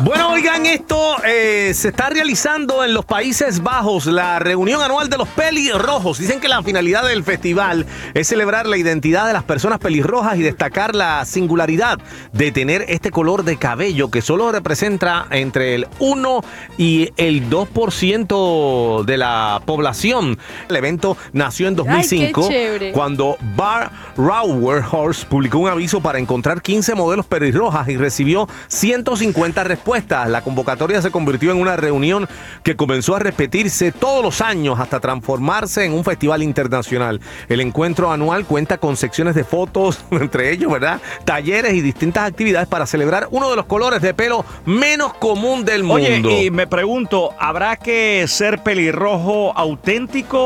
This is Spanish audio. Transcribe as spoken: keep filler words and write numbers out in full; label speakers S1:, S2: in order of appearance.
S1: Bueno, oigan, esto eh, se está realizando en los Países Bajos, la reunión anual de los pelirrojos. Dicen que la finalidad del festival es celebrar la identidad de las personas pelirrojas y destacar la singularidad de tener este color de cabello que solo representa entre el uno y el dos por ciento de la población. El evento nació en dos mil cinco,
S2: Ay,
S1: cuando Bar Horse publicó un aviso para encontrar quince modelos pelirrojas y recibió ciento cincuenta respuestas. La convocatoria se convirtió en una reunión que comenzó a repetirse todos los años hasta transformarse en un festival internacional. El encuentro anual cuenta con secciones de fotos, entre ellos, ¿verdad?, talleres y distintas actividades para celebrar uno de los colores de pelo menos común del mundo.
S3: Oye, y me pregunto, ¿habrá que ser pelirrojo auténtico